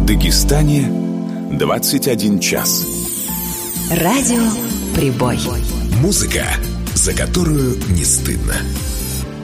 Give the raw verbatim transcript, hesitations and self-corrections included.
Дагестане двадцать один час. Радио Прибой. Музыка, за которую не стыдно.